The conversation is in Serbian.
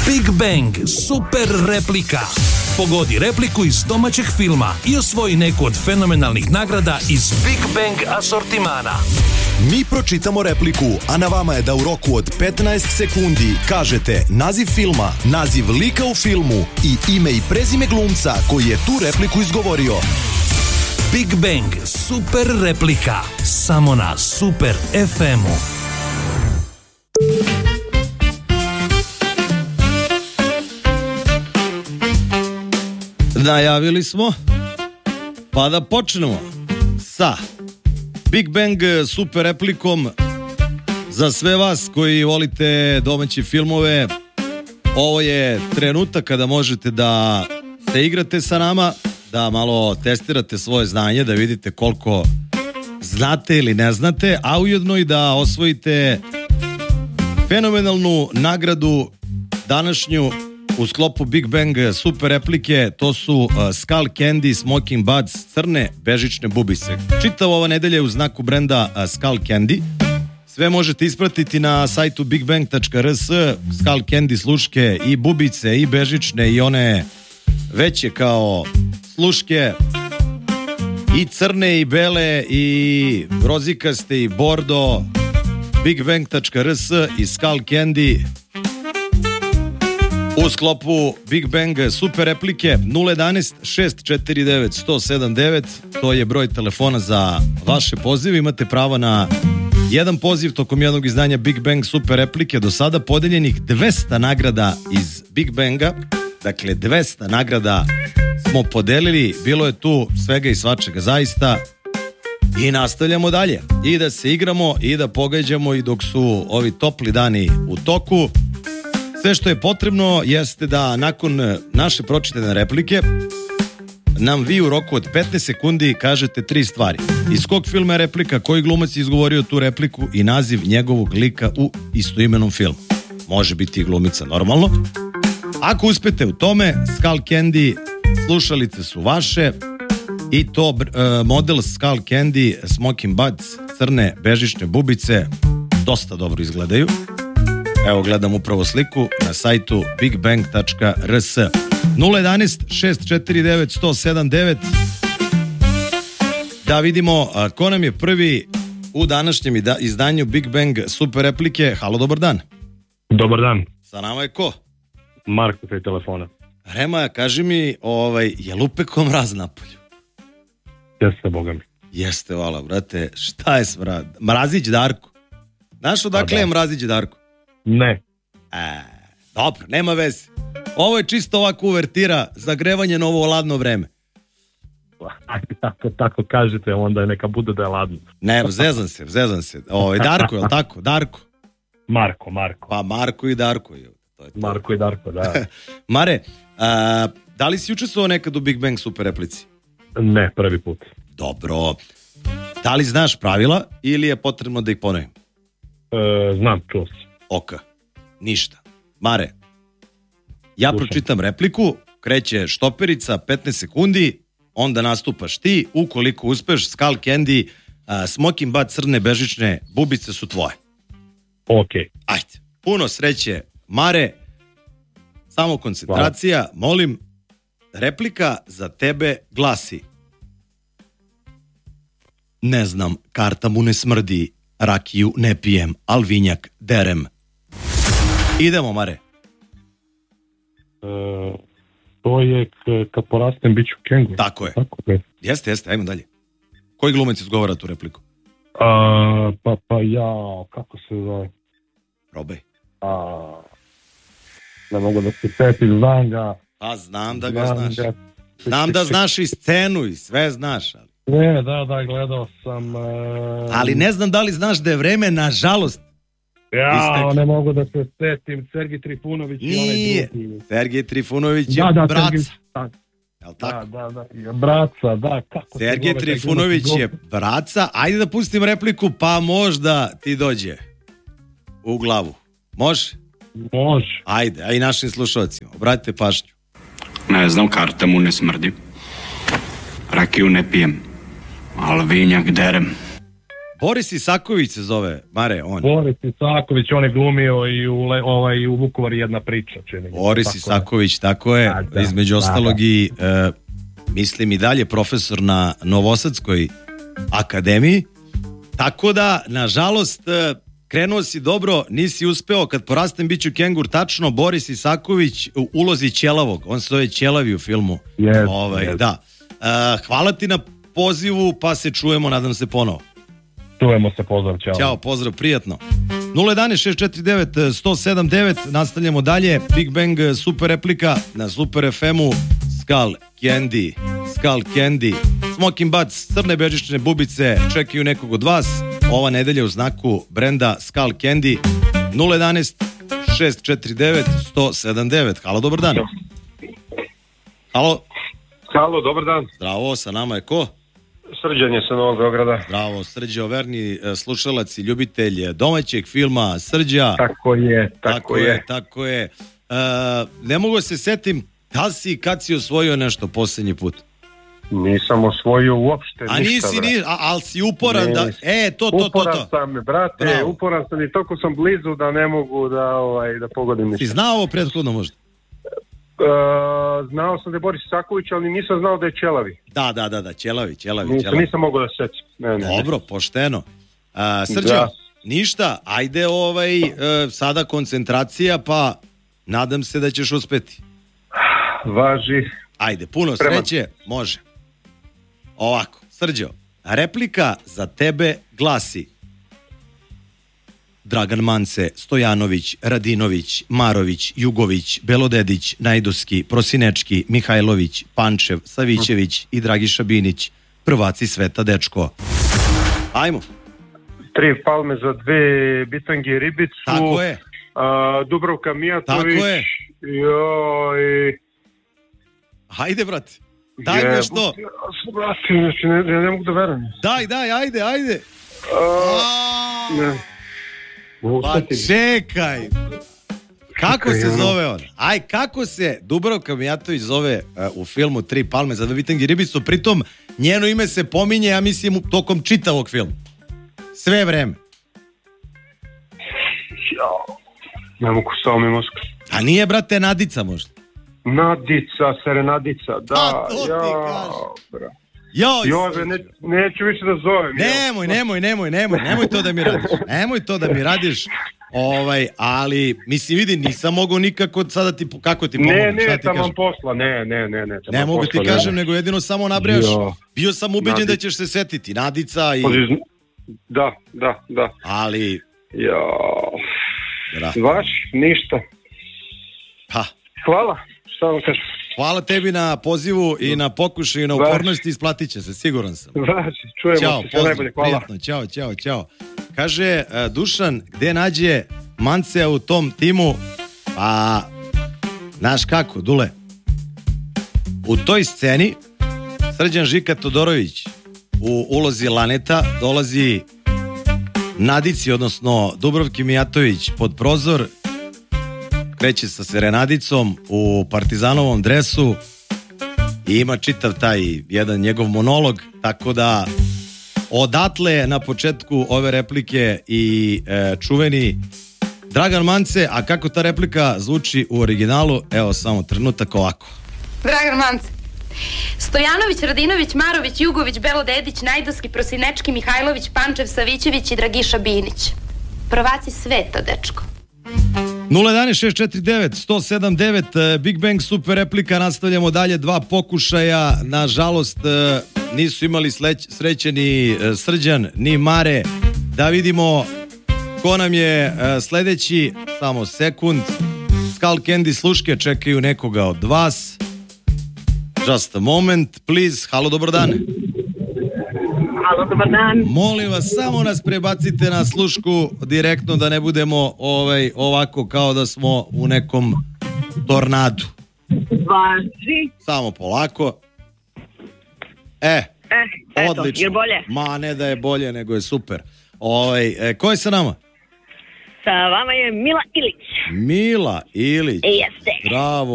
Big Bang super replika. Pogodi repliku iz domaćeg filma i osvoji neku od fenomenalnih nagrada iz Big Bang asortimana. Mi pročitamo repliku, a na vama je da u roku od 15 sekundi kažete naziv filma, naziv lika u filmu i ime i prezime glumca koji je tu repliku izgovorio. Big Bang super replika. Samo na Super FM-u. Najavili smo, pa da počnemo sa Big Bang super replikom za sve vas koji volite domaće filmove. Ovo je trenutak kada možete da se igrate sa nama, da malo testirate svoje znanje, da vidite koliko znate ili ne znate, a ujedno i da osvojite fenomenalnu nagradu današnju u sklopu Big Bang super replike. To su Skull Candy Smoking Buds, crne bežične bubice. Čitava ova nedelja je u znaku brenda Skull Candy. Sve možete ispratiti na sajtu bigbang.rs. Skull Candy sluške i bubice i bežične i one veće kao sluške, i crne i bele i rozikaste i bordo. bigbang.rs i Skull Candy u sklopu Big Bang super replike. 011 649 107 9, to je broj telefona za vaše pozive. Imate pravo na jedan poziv tokom jednog izdanja Big Bang super replike. Do sada podeljenih 200 nagrada iz Big Banga. Dakle, 200 nagrada smo podelili. Bilo je tu svega i svačega zaista. I nastavljamo dalje. I da se igramo i da pogađamo i dok su ovi topli dani u toku. Sve što je potrebno jeste da nakon naše pročitane replike nam vi u roku od 15 sekundi kažete 3 stvari. Iz kog filma je replika, koji glumac je izgovorio tu repliku i naziv njegovog lika u istoimenom filmu. Može biti i glumica, normalno. Ako uspete u tome, Skull Candy slušalice su vaše i to model Skull Candy Smoking Buds, crne bežične bubice, dosta dobro izgledaju. Evo, gledam upravo sliku na sajtu bigbang.rs. 011 649 107 9. Da vidimo ko nam je prvi u današnjem izdanju Big Bang super replike. Halo, dobar dan. Dobar dan. Sa nama je ko? Marko sa telefona. Rema, kaži mi, je li upeko mraz napolju? Jeste, boga mi. Jeste, vala, brate. Šta je smrad? Mrazić Darko. Znaš odakle je Mrazić Darko? Ne. Dobro, nema veze. Ovo je čisto ovako uvertira, zagrevanje na ovo ladno vreme. Ako tako kažete, onda neka bude da je ladno. Ne, zezam se. Darko, je li tako? Darko? Marko. Pa Marko i Darko. To je to. Marko i Darko, da. Mare, da li si učestvovao nekad u Big Bang super replici? Ne, prvi put. Dobro. Da li znaš pravila ili je potrebno da ih ponovim? Znam, čuo sam. Oka. Ništa. Mare, ja pročitam repliku, kreće štoperica, 15 sekundi, onda nastupaš ti, ukoliko uspeš, Skull Candy, Smoking Buds, crne bežične bubice su tvoje. Ok. Ajde, puno sreće, Mare, samo koncentracija. Hvala. Molim, replika za tebe glasi: ne znam, karta mu ne smrdi, rakiju ne pijem, al vinjak derem. Idemo, Mare. To je kad porastem bit ću kengur. Tako je. Jeste, ajmo dalje. Koji glumac izgovara tu repliku? Pa ja, kako se zove? Probaj. Ne mogu da se setim, znam ga. Pa znam da ga znaš. Znam da znaš i scenu i sve znaš. Ali... Ne, da, gledao sam. Ali ne znam da li znaš da je vreme, nažalost. Ja, ne mogu da se setim. Sergij Trifunović i onaj drugi. Sergij Trifunović je braca. Jel tako? Da, braca, da. Kako Sergij Trifunović je braca. Ajde da pustim repliku, pa možda ti dođe u glavu. Može? Može. Ajde, a i našim slušalcima. Obratite pažnju. Ne znam, karta mu ne smrdi. Rakiju ne pijem, ali vinjak derem. Boris Isaković se zove, Mare, on. Boris Isaković, on je glumio i u Vukovari jedna priča. Boris Isaković, tako je, između ostalog i mislim i dalje profesor na Novosadskoj akademiji, tako da, nažalost, krenuo si dobro, nisi uspeo, kad porastem bit ću kengur, tačno, Boris Isaković u ulozi Ćelavog, on se zove Ćelavi u filmu. Da. Hvala ti na pozivu, pa se čujemo, nadam se ponovo. Čujemo se, pozdrav, čao. Ćao, pozdrav, prijatno. 011-649-107-9, nastavljamo dalje. Big Bang, super replika na Super FM-u, Skull Candy, Smoking Butts, crne bežične bubice čekaju nekog od vas. Ova nedelja u znaku brenda Skull Candy. 011-649-107-9. Halo, dobar dan. Halo, dobar dan. Zdravo, sa nama je ko? Srđan je sa Novog Beograda. Bravo, Srđo, verni slušalac i ljubitelj domaćeg filma. Srđa. Tako je. Ne mogu se setim, da si i kad si osvojio nešto posljednji put? Nisam osvojio uopšte ništa. A nisi, ali si uporan da... To. Uporan sam, brate, bravo. Uporan sam i toliko sam blizu da ne mogu da pogodim ništa. Si znao ovo prethodno možda? Znao sam da je Boris Isaković, ali nisam znao da je Ćelavi. Da, Ćelavi. Nisam mogao da setim. Dobro, pošteno. Srđa, ništa, ajde sada koncentracija, pa nadam se da ćeš uspeti. Važi. Ajde, puno sreće, može. Ovako, Srđo, replika za tebe glasi: Dragan Mance, Stojanović, Radinović, Marović, Jugović, Belodedić, Najduski, Prosinečki, Mihajlović, Pančev, Savićević i Dragiša Binić, prvaci sveta, dečko. Ajmo. 3 palme za 2 bitange i ribicu. Tako je. Dubravka Mijatović. Tako je. Hajde, brate. Daj nešto. Brate, ne mogu da verujem. Daj, ajde. Pa čekaj. Kako se zove on? Kako se Dubravka Mijatović zove u filmu 3 palme za 2 bitange i ribicu? Pritom, njeno ime se pominje, ja mislim, tokom čitavog filma. Sve vreme. Ne mogu samo mi mozga. A nije, brate, Nadica možda? Nadica, Serenadica, da. To ti kažem. Neću više da zovem. Nemoj to da mi radiš. Ali, mislim, vidi, nisam mogao nikako sada ti, kako ti pomogu? Ne, tamam posla, ne. Ne mogu ti kažem, nego jedino samo nabrajaš. Bio sam ubeđen da ćeš se setiti, Nadica i... Da. Ali... Vaš, ništa. Hvala, šta vam kažem. Hvala tebi na pozivu i na pokušaju i na upornosti, isplatit će se, siguran sam. Čujemo se, sve najbolje, hvala. Ćao. Kaže, Dušan, gde nađe Mancea u tom timu? Pa, znaš kako, Dule? U toj sceni Srđan Žika Todorović u ulozi Laneta dolazi Nadici, odnosno Dubravki Mijatović pod prozor, kreće sa Serenadicom u partizanovom dresu i ima čitav taj jedan njegov monolog, tako da odatle na početku ove replike i čuveni Dragan Mance. A kako ta replika zvuči u originalu? Evo samo trenutak, ovako. Dragan Mance, Stojanović, Radinović, Marović, Jugović, Belodedić, Najduski, Prosinečki, Mihajlović, Pančev, Savićević i Dragiša Binić, prvaci sveta, dečko. 011-649-107-9, Big Bang super replika, nastavljamo dalje, 2 pokušaja, nažalost nisu imali sreće ni Srđan, ni Mare. Da vidimo ko nam je sledeći, samo sekund. Skull Candy sluške čekaju nekoga od vas. Just a moment, please. Halo, dobar dan. Halo, dobar dan. Molim vas, samo nas prebacite na slušku direktno, da ne budemo ovako kao da smo u nekom tornadu. Važi. Samo polako. Odlično. Je bolje? Ma ne da je bolje, nego je super. Ko je sa nama? Sa vama je Mila Ilić. Mila Ilić. Jeste. Bravo.